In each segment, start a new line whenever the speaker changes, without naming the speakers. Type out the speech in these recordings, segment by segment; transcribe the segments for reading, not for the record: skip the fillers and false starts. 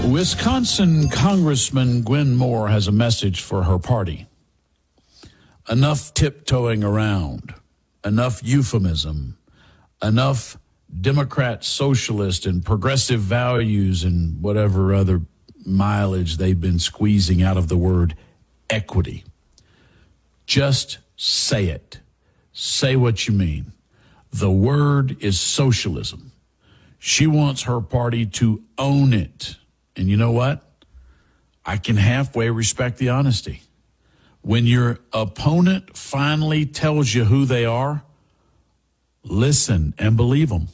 Wisconsin Congressman Gwen Moore has a message for her party. Enough tiptoeing around, enough euphemism, enough Democrat, socialist, and progressive values and whatever other mileage they've been squeezing out of the word equity. Just say it. Say what you mean. The word is socialism. She wants her party to own it. And you know what? I can halfway respect the honesty. When your opponent finally tells you who they are, listen and believe them.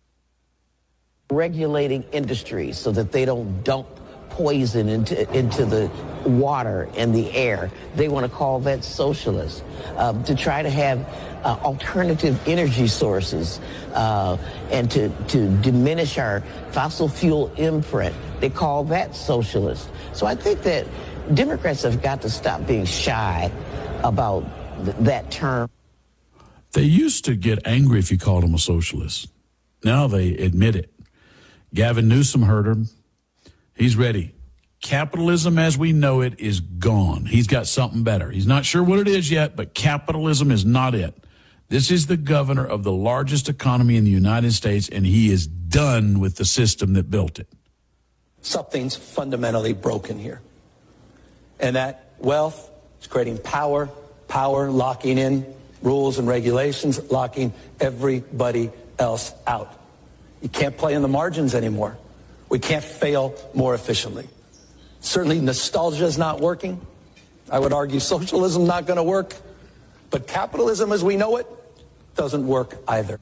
Regulating industries so that they don't dump poison into the water and the air. They want to call that socialist. To try to have alternative energy sources and to diminish our fossil fuel imprint. They call that socialist. So I think that Democrats have got to stop being shy about that term.
They used to get angry if you called them a socialist. Now they admit it. Gavin Newsom heard him. He's ready. Capitalism as we know it is gone. He's got something better. He's not sure what it is yet, but capitalism is not it. This is the governor of the largest economy in the United States, and he is done with the system that built it.
Something's fundamentally broken here. And that wealth is creating power locking in rules and regulations, locking everybody else out. You can't play in the margins anymore. We can't fail more efficiently. Certainly nostalgia is not working. I would argue socialism is not going to work. But capitalism as we know it doesn't work either.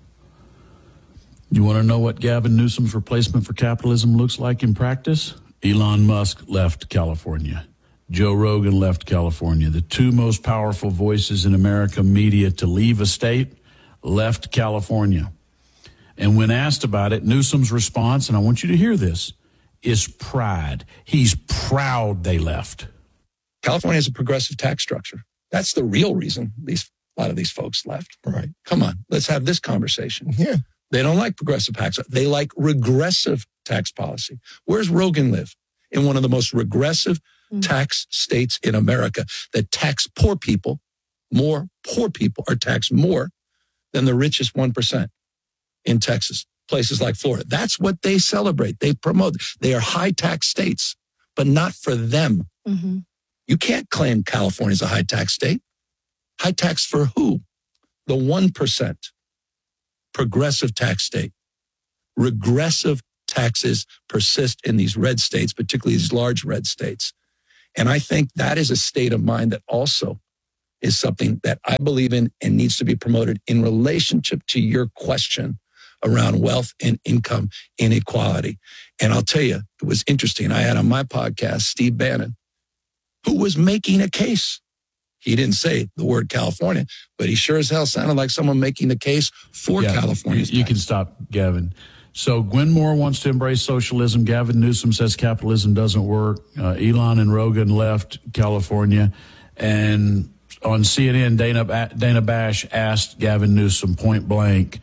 You want to know what Gavin Newsom's replacement for capitalism looks like in practice? Elon Musk left California. Joe Rogan left California. The two most powerful voices in American media to leave a state left California. And when asked about it, Newsom's response, and I want you to hear this, is pride. He's proud they left.
California has a progressive tax structure. That's the real reason a lot of these folks left.
Right.
Come on, let's have this conversation.
Yeah.
They don't like progressive tax. They like regressive tax policy. Where's Rogan live? In one of the most regressive tax states in America that tax poor people more. Poor people are taxed more than the richest 1% in Texas, places like Florida. That's what they celebrate. They promote. They are high tax states, but not for them. Mm-hmm. You can't claim California is a high tax state. High tax for who? The 1%. Progressive tax state. Regressive taxes persist in these red states, particularly these large red states. And I think that is a state of mind that also is something that I believe in and needs to be promoted in relationship to your question around wealth and income inequality. And I'll tell you, it was interesting. I had on my podcast, Steve Bannon, who was making a case. He didn't say the word California, but he sure as hell sounded like someone making the case for California.
You can stop, Gavin. So Gwen Moore wants to embrace socialism. Gavin Newsom says capitalism doesn't work. Elon and Rogan left California. And on CNN, Dana Bash asked Gavin Newsom point blank,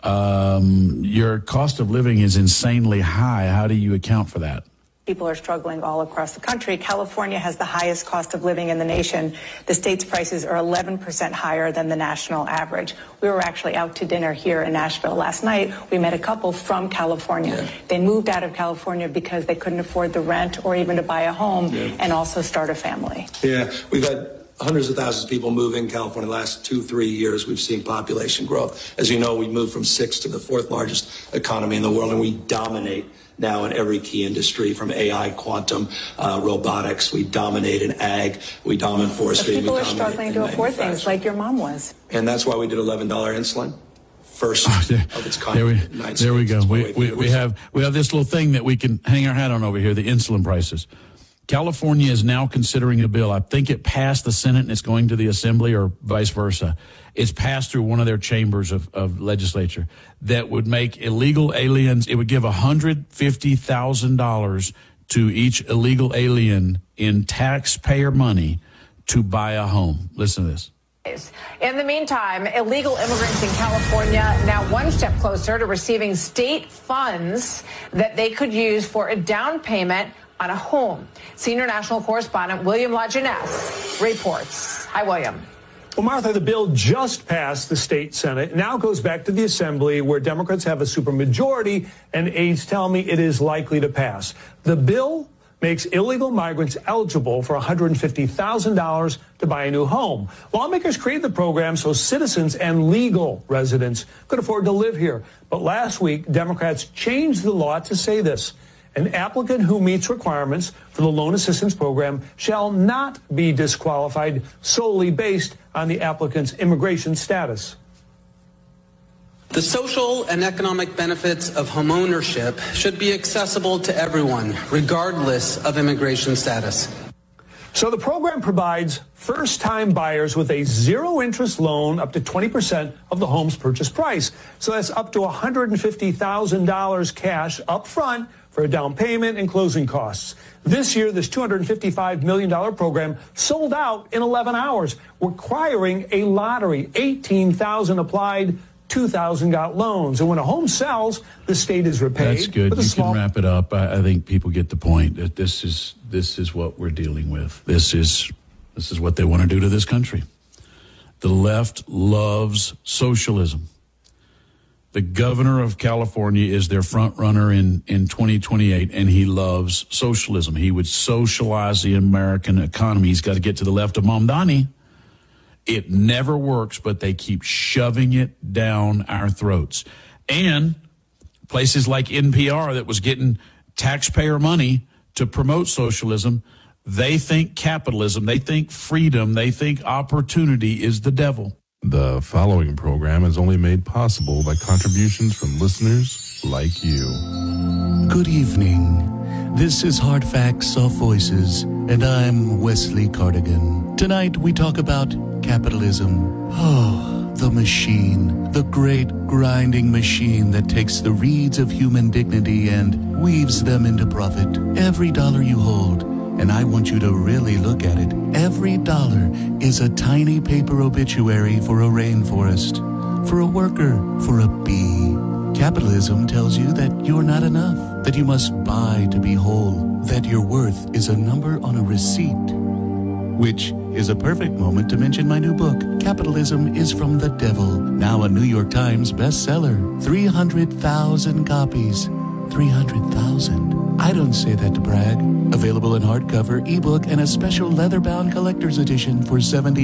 your cost of living is insanely high. How do you account for that?
People are struggling all across the country. California has the highest cost of living in the nation. The state's prices are 11% higher than the national average. We were actually out to dinner here in Nashville last night. We met a couple from California. Yeah. They moved out of California because they couldn't afford the rent or even to buy a home and also start a family.
Yeah, we've had hundreds of thousands of people move in California the last 2-3 years. We've seen population growth. As you know, we moved from 6th to the 4th largest economy in the world, and we dominate now in every key industry, from AI, quantum, robotics. We dominate in ag. We dominate forestry.
But people are struggling to afford things like your mom was.
And that's why we did $11 insulin. First of its kind.
There we go. We have this little thing that we can hang our hat on over here, the insulin prices. California is now considering a bill. I think it passed the Senate and it's going to the Assembly or vice versa. It's passed through one of their chambers of legislature that would make illegal aliens, it would give $150,000 to each illegal alien in taxpayer money to buy a home. Listen to this.
In the meantime, illegal immigrants in California now one step closer to receiving state funds that they could use for a down payment on a home. Senior national correspondent William LaJeunesse reports. Hi, William.
Well, Martha, the bill just passed the state Senate. It now goes back to the Assembly, where Democrats have a supermajority, and aides tell me it is likely to pass. The bill makes illegal migrants eligible for $150,000 to buy a new home. Lawmakers created the program so citizens and legal residents could afford to live here. But last week, Democrats changed the law to say this: an applicant who meets requirements for the loan assistance program shall not be disqualified solely based on the applicant's immigration status.
The social and economic benefits of homeownership should be accessible to everyone, regardless of immigration status.
So the program provides first-time buyers with a zero-interest loan up to 20% of the home's purchase price. So that's up to $150,000 cash up front for a down payment and closing costs. This year, this $255 million program sold out in 11 hours, requiring a lottery. 18,000 applied, 2,000 got loans. And when a home sells, the state is repaid.
That's good. You can wrap it up. I think people get the point that this is what we're dealing with. This is what they want to do to this country. The left loves socialism. The governor of California is their front runner in 2028, and he loves socialism. He would socialize the American economy. He's got to get to the left of Mamdani. It never works, but they keep shoving it down our throats. And places like NPR that was getting taxpayer money to promote socialism, they think capitalism, they think freedom, they think opportunity is the devil.
The following program is only made possible by contributions from listeners like you.
Good evening. This is Hard Facts, Soft Voices, and I'm Wesley Cardigan. Tonight we talk about capitalism. Oh, the machine. The great grinding machine that takes the reeds of human dignity and weaves them into profit. Every dollar you hold, and I want you to really look at it, every dollar is a tiny paper obituary for a rainforest, for a worker, for a bee. Capitalism tells you that you're not enough, that you must buy to be whole, that your worth is a number on a receipt. Which is a perfect moment to mention my new book, Capitalism is from the Devil, now a New York Times bestseller. 300,000 copies. 300,000. I don't say that to brag. Available in hardcover, ebook, and a special leather-bound collector's edition for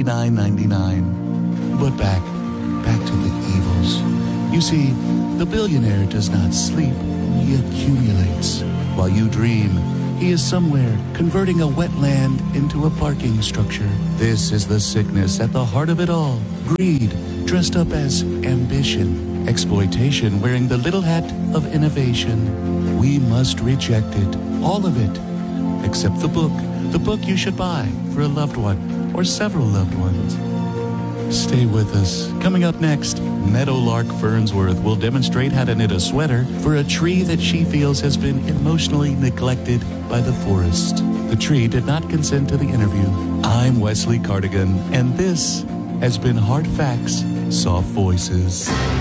$79.99. But back to the evils. You see, the billionaire does not sleep. He accumulates. While you dream, he is somewhere converting a wetland into a parking structure. This is the sickness at the heart of it all. Greed, dressed up as ambition. Exploitation, wearing the little hat of innovation. We must reject it. All of it. Except the book. The book you should buy for a loved one or several loved ones. Stay with us. Coming up next, Meadowlark Fernsworth will demonstrate how to knit a sweater for a tree that she feels has been emotionally neglected by the forest. The tree did not consent to the interview. I'm Wesley Cardigan, and this has been Hard Facts, Soft Voices.